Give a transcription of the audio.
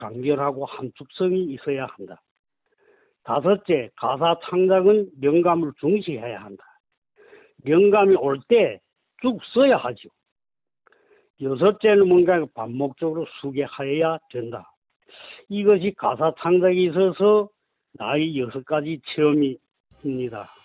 강렬하고 함축성이 있어야 한다. 다섯째, 가사 창작은 영감을 중시해야 한다. 영감이 올 때 쭉 써야 하죠. 여섯째는 뭔가 반복적으로 수기하여야 된다. 이것이 가사 창작에 있어서 나의 6가지 체험입니다.